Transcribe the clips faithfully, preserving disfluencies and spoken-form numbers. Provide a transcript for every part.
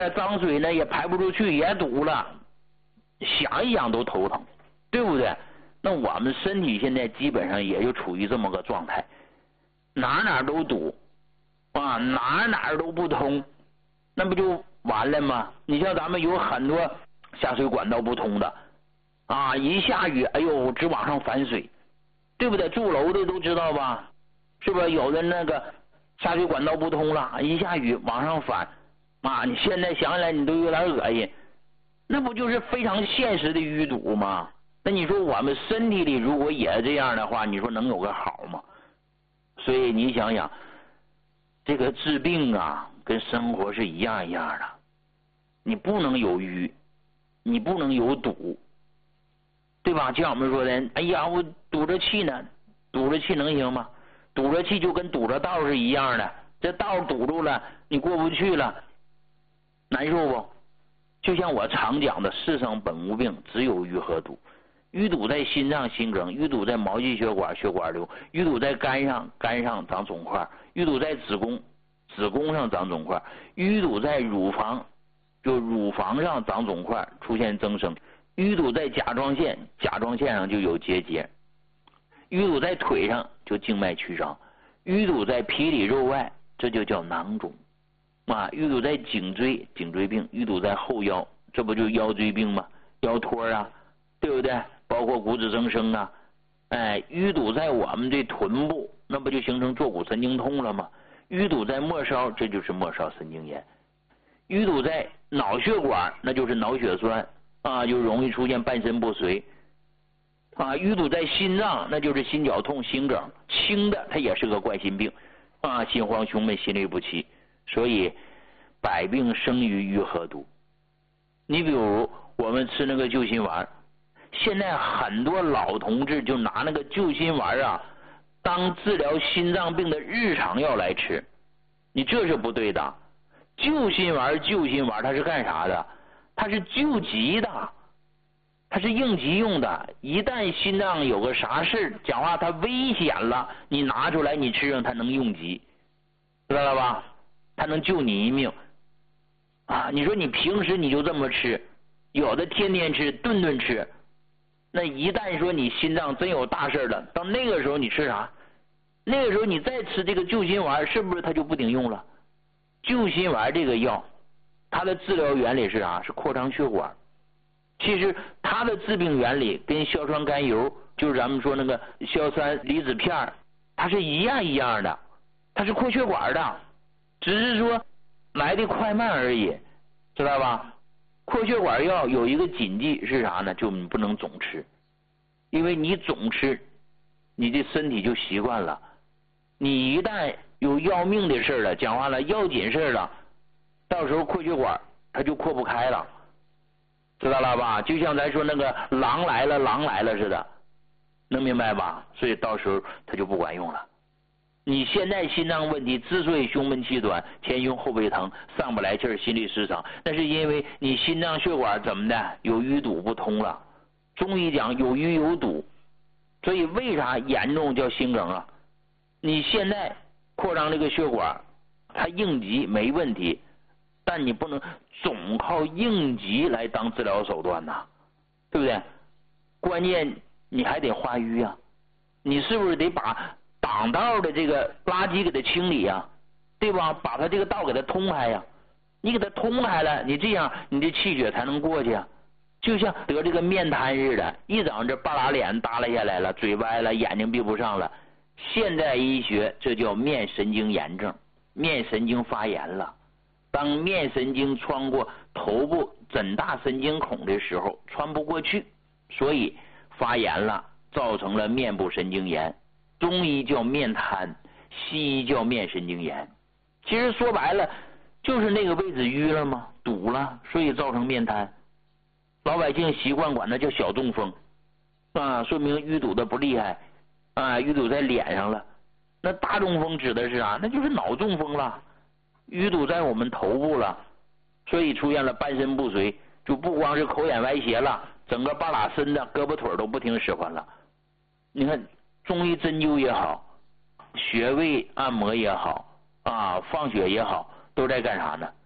脏水呢也排不出去，也堵了，想一想都头疼，对不对？那我们身体现在基本上也就处于这么个状态，哪哪都堵啊，哪哪都不通，那不就完了吗？你像咱们有很多下水管道不通的啊，一下雨，哎呦，直往上反水，对不对？住楼的都知道吧？是不是有的那个下水管道不通了，一下雨往上反啊？你现在想起来你都有点恶心，那不就是非常现实的淤堵吗？那你说我们身体里如果也这样的话，你说能有个好吗？所以你想想，这个治病啊，跟生活是一样一样的，你不能有淤，你不能有堵，对吧？就像我们说的，哎呀，我堵着气呢，堵着气能行吗？堵着气就跟堵着道是一样的，这道堵住了，你过不去了，难受不？就像我常讲的，世上本无病，只有淤和堵。淤堵在心脏心梗，淤堵在毛细血管血管瘤，淤堵在肝上肝上长肿块，淤堵在子宫子宫上长肿块，淤堵在乳房就乳房上长肿块出现增生，淤堵在甲状腺甲状腺上就有结节，淤堵在腿上就静脉曲张，淤堵在皮里肉外这就叫囊肿啊，淤堵在颈椎颈椎病，淤堵在后腰这不就腰椎病吗？腰托啊，对不对？包括骨质增生啊，哎，淤堵在我们这臀部，那不就形成坐骨神经痛了吗？淤堵在末梢，这就是末梢神经炎。淤堵在脑血管，那就是脑血栓啊，就容易出现半身不遂啊。淤堵在心脏，那就是心绞痛心梗，轻的它也是个冠心病啊，心慌胸闷心律不齐。所以百病生于淤和堵。你比如我们吃那个救心丸，现在很多老同志就拿那个救心丸啊当治疗心脏病的日常药来吃，你这是不对的。救心丸救心丸它是干啥的？它是救急的，它是应急用的。一旦心脏有个啥事讲话它危险了，你拿出来你吃上它能应急，知道了吧？它能救你一命啊！你说你平时你就这么吃，有的天天吃顿顿吃，那一旦说你心脏真有大事了，到那个时候你吃啥？那个时候你再吃这个救心丸，是不是它就不顶用了？救心丸这个药，它的治疗原理是啥？是扩张血管。其实它的治病原理跟硝酸甘油，就是咱们说那个硝酸离子片，它是一样一样的，它是扩血管的，只是说来的快慢而已，知道吧？扩血管药有一个禁忌是啥呢？就你不能总吃，因为你总吃，你的身体就习惯了。你一旦有要命的事了，讲话了要紧事了，到时候扩血管它就扩不开了，知道了吧？就像咱说那个狼来了狼来了似的，能明白吧？所以到时候它就不管用了。你现在心脏问题之所以胸闷气短前胸后背疼上不来气儿心律失常，那是因为你心脏血管怎么的有淤堵不通了。中医讲有淤有堵，所以为啥严重叫心梗啊？你现在扩张这个血管它应急没问题，但你不能总靠应急来当治疗手段呐，对不对？关键你还得化瘀啊，你是不是得把挡道的这个垃圾给它清理呀，对吧？把它这个道给它通开呀，你给它通开了，你这样你的气血才能过去啊。就像得这个面瘫似的，一整这半拉脸耷拉下来了，嘴歪了，眼睛闭不上了。现代医学这叫面神经炎症，面神经发炎了。当面神经穿过头部枕大神经孔的时候穿不过去，所以发炎了，造成了面部神经炎。中医叫面瘫，西医叫面神经炎。其实说白了就是那个位置淤了吗？堵了，所以造成面瘫。老百姓习惯管它叫小中风啊，说明淤堵的不厉害啊，淤堵在脸上了。那大中风指的是啥？那就是脑中风了，淤堵在我们头部了，所以出现了半身不遂，就不光是口眼歪斜了，整个半拉身的胳膊腿都不听使唤了。你看中医针灸也好，穴位按摩也好啊，放血也好，都在干啥呢？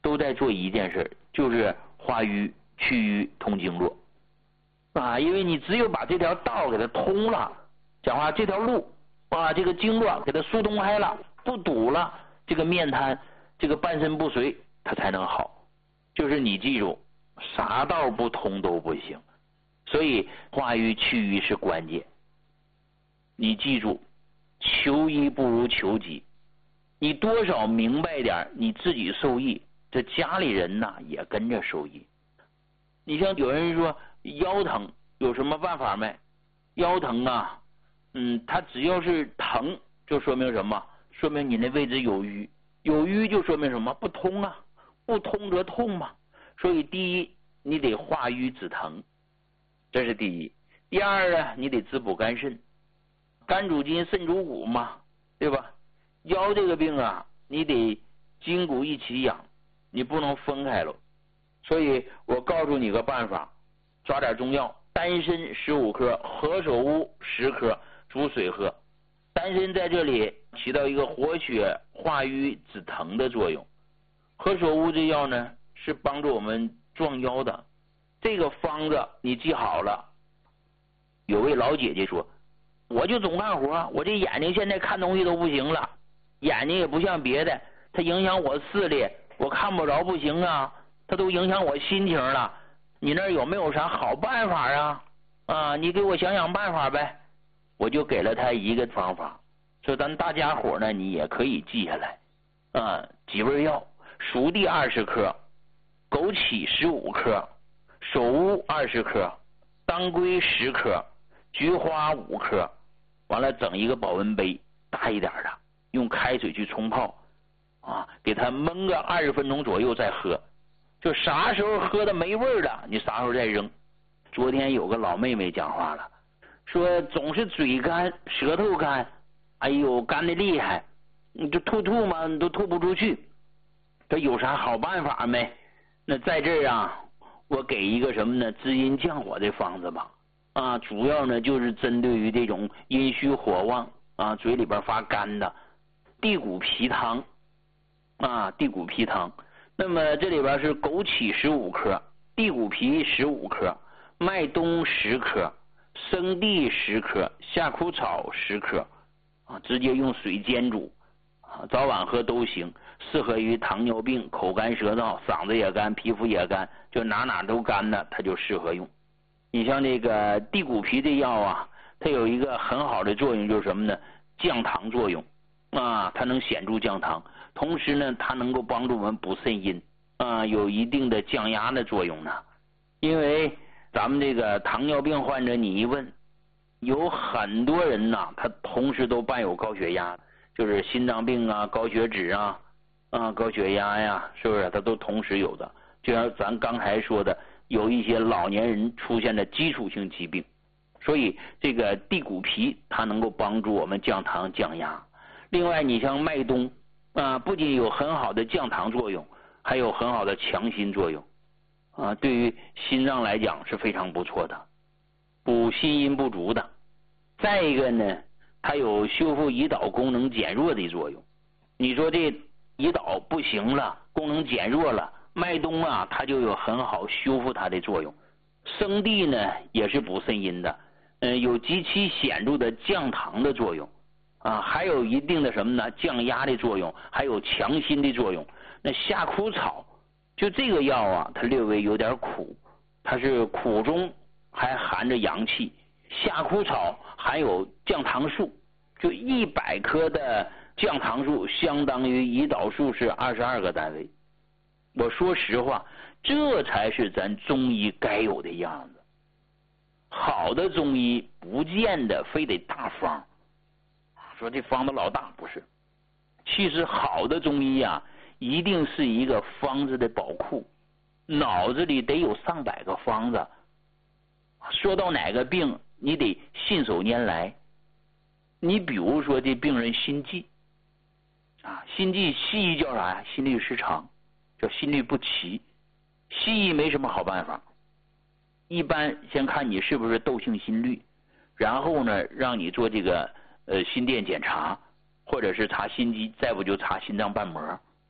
都在做一件事，就是化瘀、祛瘀、通经络啊。因为你只有把这条道给它通了，讲话这条路啊，这个经络给它疏通开了，不堵了，这个面瘫、这个半身不遂，它才能好。就是你记住，啥道不通都不行，所以化瘀祛瘀是关键。你记住，求医不如求己，你多少明白点，你自己受益，这家里人呐也跟着受益。你像有人说腰疼有什么办法没？腰疼啊，嗯，它只要是疼，就说明什么？说明你那位置有瘀，有瘀就说明什么？不通啊，不通则痛嘛。所以第一，你得化瘀止疼，这是第一。第二呢，你得滋补肝肾，肝主筋，肾主骨嘛，对吧？腰这个病啊，你得筋骨一起养，你不能分开了。所以我告诉你个办法，抓点中药，丹参十五克，何首乌十克，煮水喝。丹参在这里起到一个活血化瘀止疼的作用，何首乌这药呢是帮助我们壮腰的。这个方子你记好了。有位老姐姐说，我就总干活，我这眼睛现在看东西都不行了，眼睛也不像别的，它影响我视力，我看不着不行啊，它都影响我心情了。你那儿有没有啥好办法啊？啊，你给我想想办法呗。我就给了他一个方法，说咱大家伙呢，你也可以记下来啊。几味药：熟地二十克，枸杞十五克，首乌二十克，当归十克，菊花五克。完了，整一个保温杯，大一点的，用开水去冲泡啊，给它焖个二十分钟左右再喝。就啥时候喝的没味了，你啥时候再扔。昨天有个老妹妹讲话了，说总是嘴干舌头干，哎呦干的厉害，你就吐吐嘛，你都吐不出去。这有啥好办法没？那在这儿啊，我给一个什么呢？滋阴降火的方子吧。啊，主要呢就是针对于这种阴虚火旺啊，嘴里边发干的地骨皮汤啊，地骨皮汤。那么这里边是枸杞十五克，地骨皮十五克，麦冬十克，生地十克，夏枯草十克啊，直接用水煎煮啊，早晚喝都行，适合于糖尿病、口干舌燥、嗓子也干、皮肤也干，就哪哪都干的，它就适合用。你像那个地骨皮的药啊，它有一个很好的作用，就是什么呢？降糖作用啊，它能显著降糖，同时呢，它能够帮助我们补肾阴啊，有一定的降压的作用呢。因为咱们这个糖尿病患者，你一问，有很多人呐，他同时都伴有高血压，就是心脏病啊、高血脂啊、啊高血压呀，是不是？他都同时有的。就像咱刚才说的，有一些老年人出现的基础性疾病，所以这个地骨皮它能够帮助我们降糖降压。另外，你像麦冬啊，不仅有很好的降糖作用，还有很好的强心作用啊，对于心脏来讲是非常不错的，补心阴不足的。再一个呢，它有修复胰岛功能减弱的作用。你说这胰岛不行了，功能减弱了，麦冬啊，它就有很好修复它的作用。生地呢，也是补肾阴的，嗯，有极其显著的降糖的作用啊，还有一定的什么呢？降压的作用，还有强心的作用。那夏枯草，就这个药啊，它略微有点苦，它是苦中还含着阳气。夏枯草含有降糖素，就一百克的降糖素相当于胰岛素是二十二个单位。我说实话，这才是咱中医该有的样子。好的中医不见得非得大方，说这方子老大，不是。其实好的中医啊，一定是一个方子的宝库，脑子里得有上百个方子。说到哪个病，你得信手拈来。你比如说这病人心悸啊，心悸西医叫啥呀？心律失常，叫心律不齐。西医没什么好办法，一般先看你是不是窦性心律，然后呢让你做这个呃心电检查，或者是查心肌，再不就查心脏瓣膜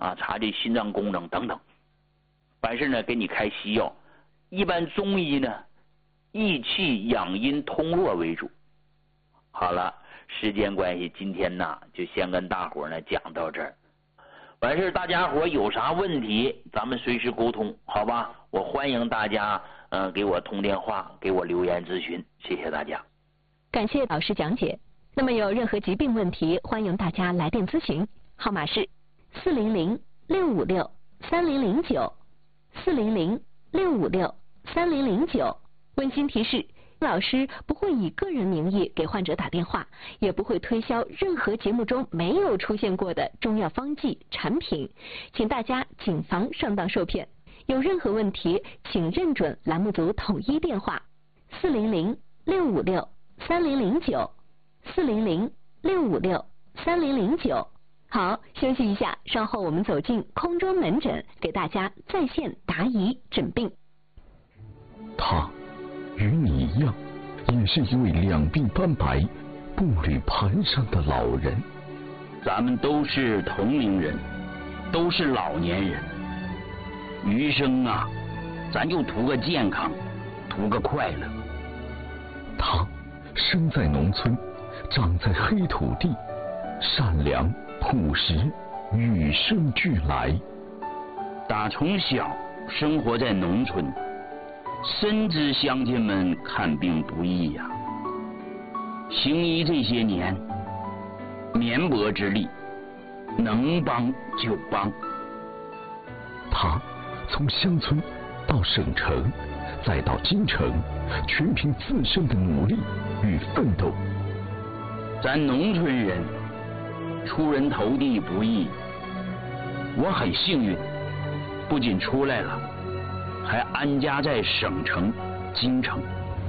啊，查这心脏功能等等。完事呢，给你开西药。一般中医呢，益气养阴通络为主。好了，时间关系，今天呢就先跟大伙呢讲到这儿。完事大家伙有啥问题，咱们随时沟通，好吧？我欢迎大家，嗯、呃，给我通电话，给我留言咨询，谢谢大家。 感谢老师讲解。那么有任何疾病问题，欢迎大家来电咨询，号码是四零零六五六三零零九，四零零六五六三零零九。温馨提示，老师不会以个人名义给患者打电话，也不会推销任何节目中没有出现过的中药方剂产品，请大家谨防上当受骗。有任何问题，请认准栏目组统一电话四零零六五六三零零九，四零零六五六三零零九。好，休息一下，稍后我们走进空中门诊，给大家在线答疑诊病。 他与你一样，也是一位两鬓斑白、步履蹒跚的老人。 咱们都是同龄人，都是老年人，余生啊，咱就图个健康，图个快乐。 他生在农村，长在黑土地，善良朴实，与生俱来。 打从小生活在农村，深知乡亲们看病不易呀、啊。行医这些年，绵薄之力，能帮就帮。 他从乡村到省城，再到京城，全凭自身的努力与奋斗。 咱农村人出人头地不易，我很幸运，不仅出来了，还安家在省城京城。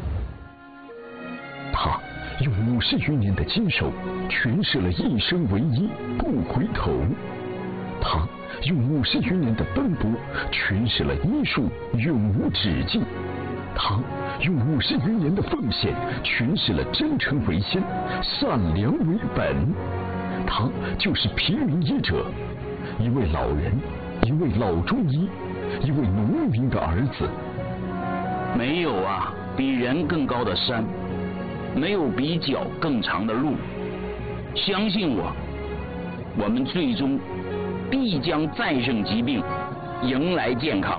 他用五十余年的坚守诠释了一生为一不回头，他用五十余年的奔波诠释了医术永无止境，他用五十余年的奉献诠释了真诚为先，善良为本。他就是平民医者，一位老人，一位老中医，一位农民的儿子。 没有啊比人更高的山，没有比脚更长的路。相信我，我们最终必将战胜疾病，迎来健康。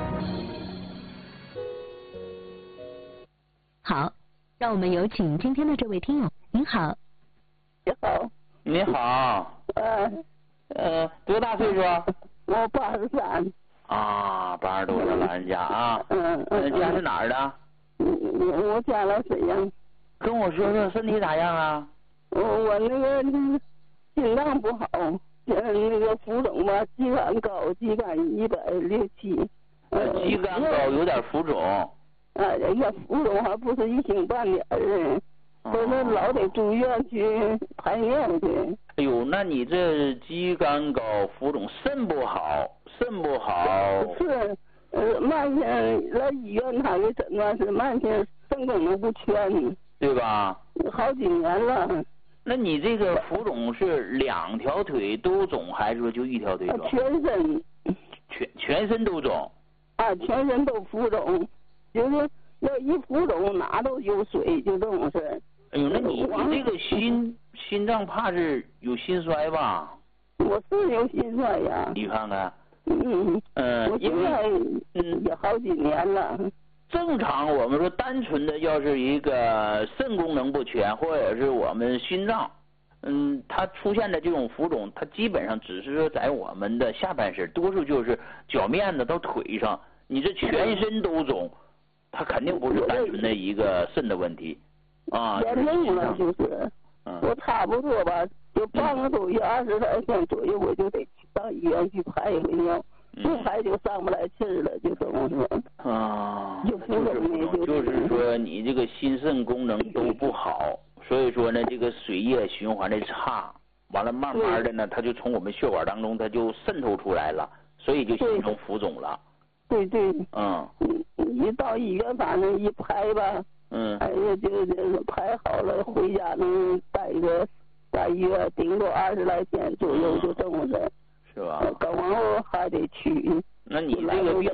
好，让我们有请今天的这位听友。您好。 你好。 你好。 呃呃，多大岁数？ 我八十三。 啊，八十多了，老人家啊。 嗯嗯。 家是哪儿的？ 我我家来沈阳。 跟我说说身体咋样啊？ 我我那个心脏不好，那个浮肿吧，肌酐高，肌酐一百六七。 呃，肌酐高有点浮肿。 啊，人家浮肿还不是一星半点儿，都是老得住院去排尿去。 哎呦，那你这肌酐高、浮肿，肾不好，肾不好。 是，呃，慢性来医院他给诊断是慢性肾功能不全， 对吧？ 好几年了。 那你这个浮肿是两条腿都肿，还是说就一条腿肿？ 全身。 全全身都肿。 啊，全身都浮肿。就是要一浮肿哪都有水，就这种事儿。 哎呦，那你你这个心心脏怕是有心衰吧？ 我是有心衰呀。 你看看。 嗯。 嗯。 我现在嗯也好几年了。 正常我们说单纯的要是一个肾功能不全，或者是我们心脏，嗯，它出现的这种浮肿，它基本上只是说在我们的下半身，多数就是脚面子到腿上，你这全身都肿。他肯定不是单纯的一个肾的问题，啊， 严重了就是， 嗯、 我差不多吧，就半个多月、二十来天左右，我就得到医院去排一回尿，不、嗯、排就上不来气儿了，就这么说。 啊， 就不容易， 就是说你这个心肾功能都不好，所以说呢，这个水液循环的差，完了慢慢的呢，它就从我们血管当中它就渗透出来了，所以就形成浮肿了。 对对。 嗯。 一到医院，反正一排吧， 嗯， 哎呀，就就排好了，回家能待个大约顶多二十来天左右，就这么的。 是吧？ 搞完我还得去。 那你这个病